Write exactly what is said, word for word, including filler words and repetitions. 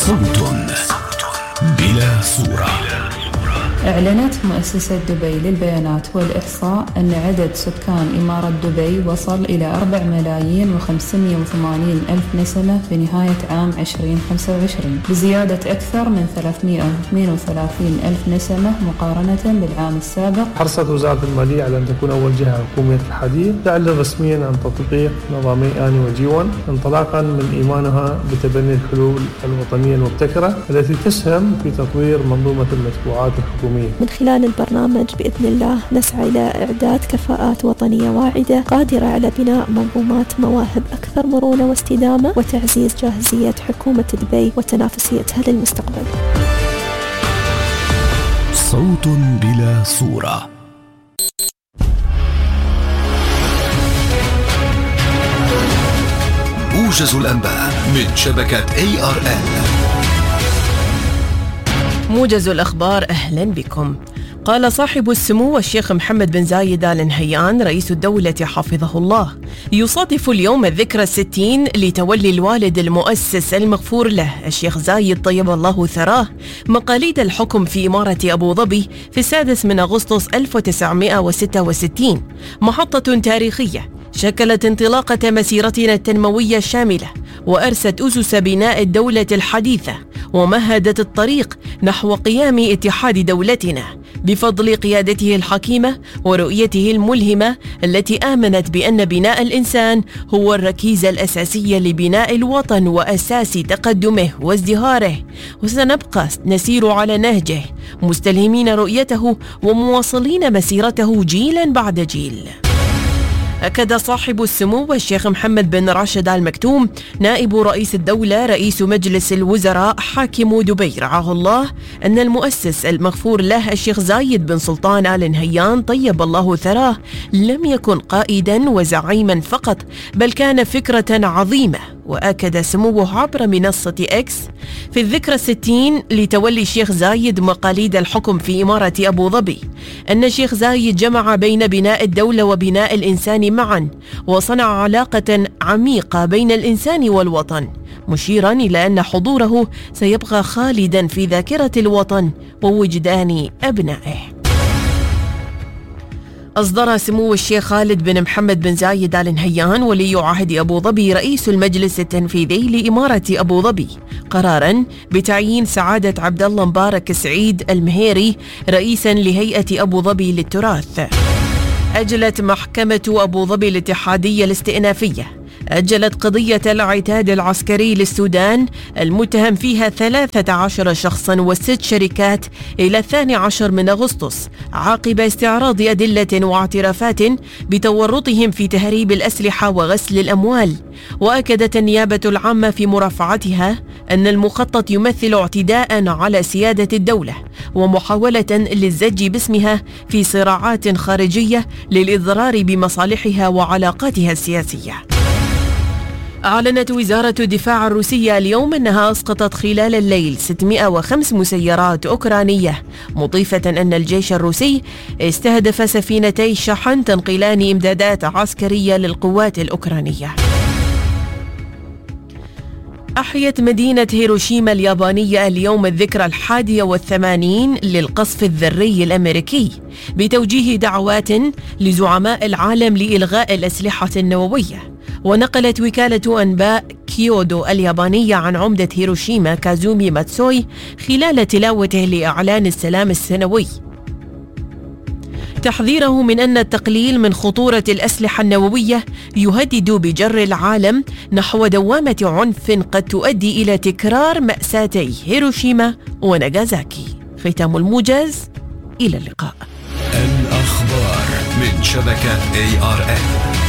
صوت بلا صورة. أعلنت مؤسسة دبي للبيانات والإحصاء أن عدد سكان إمارة دبي وصل إلى أربع ملايين وخمسمائة وثمانين ألف نسمة في نهاية عام عشرين خمسة وعشرين، بزيادة أكثر من ثلاثمائة واثنين وثلاثين ألف نسمة مقارنة بالعام السابق. حرصت وزارة المالية على أن تكون أول جهة حكومية الحديث تعلن رسميا عن تطبيق نظامي آني وجيون، انطلاقا من إيمانها بتبني الحلول الوطنية المبتكرة التي تسهم في تطوير منظومة المدفوعات الحكومية. من خلال البرنامج بإذن الله نسعى إلى إعداد كفاءات وطنية واعدة قادرة على بناء منظومات مواهب أكثر مرونة واستدامة، وتعزيز جاهزية حكومة دبي وتنافسيتها للمستقبل. صوت بلا صورة. موجز الأنباء من شبكة إيه آر إل. موجز الأخبار، أهلا بكم. قال صاحب السمو الشيخ محمد بن زايد آل نهيان رئيس الدولة حفظه الله: يصادف اليوم الذكرى الستين لتولي الوالد المؤسس المغفور له الشيخ زايد طيب الله ثراه مقاليد الحكم في إمارة أبو ظبي في السادس من أغسطس ألف وتسعمائة وستة وستين، محطة تاريخية شكلت انطلاقة مسيرتنا التنموية الشاملة، وأرست أسس بناء الدولة الحديثة، ومهدت الطريق نحو قيام اتحاد دولتنا بفضل قيادته الحكيمة ورؤيته الملهمة التي آمنت بأن بناء الإنسان هو الركيزة الأساسية لبناء الوطن وأساس تقدمه وازدهاره، وسنبقى نسير على نهجه مستلهمين رؤيته ومواصلين مسيرته جيلا بعد جيل. أكد صاحب السمو الشيخ محمد بن راشد آل مكتوم نائب رئيس الدولة رئيس مجلس الوزراء حاكم دبي رعاه الله أن المؤسس المغفور له الشيخ زايد بن سلطان آل نهيان طيب الله ثراه لم يكن قائدا وزعيما فقط، بل كان فكرة عظيمة. وأكد سموه عبر منصة إكس في الذكرى الستين لتولي الشيخ زايد مقاليد الحكم في إمارة أبو ظبي أن الشيخ زايد جمع بين بناء الدولة وبناء الإنسان معا، وصنع علاقة عميقة بين الإنسان والوطن، مشيرا إلى أن حضوره سيبقى خالدا في ذاكرة الوطن ووجدان أبنائه. أصدر سمو الشيخ خالد بن محمد بن زايد آل نهيان ولي عهد أبو ظبي رئيس المجلس التنفيذي لإمارة أبو ظبي قراراً بتعيين سعادة عبد الله مبارك سعيد المهيري رئيساً لهيئة أبو ظبي للتراث. أجلت محكمة أبو ظبي الاتحادية الاستئنافية أجلت قضية العتاد العسكري للسودان المتهم فيها ثلاثة عشر شخصا وست شركات إلى الثاني عشر من أغسطس عقب استعراض أدلة واعترافات بتورطهم في تهريب الأسلحة وغسل الأموال. وأكدت النيابة العامة في مرافعتها أن المخطط يمثل اعتداء على سيادة الدولة ومحاولة للزج باسمها في صراعات خارجية للإضرار بمصالحها وعلاقاتها السياسية. أعلنت وزارة الدفاع الروسية اليوم أنها أسقطت خلال الليل ستمائة وخمس مسيرات أوكرانية، مضيفة أن الجيش الروسي استهدف سفينتي شحن تنقلان إمدادات عسكرية للقوات الأوكرانية. أحيت مدينة هيروشيما اليابانية اليوم الذكرى الحادية والثمانين للقصف الذري الأمريكي بتوجيه دعوات لزعماء العالم لإلغاء الأسلحة النووية. ونقلت وكالة أنباء كيودو اليابانية عن عمدة هيروشيما كازومي ماتسوي خلال تلاوته لإعلان السلام السنوي تحذيره من أن التقليل من خطورة الأسلحة النووية يهدد بجر العالم نحو دوامة عنف قد تؤدي إلى تكرار مأساتي هيروشيما وناغازاكي. ختام الموجز، إلى اللقاء. الأخبار من شبكة إيه آر إل.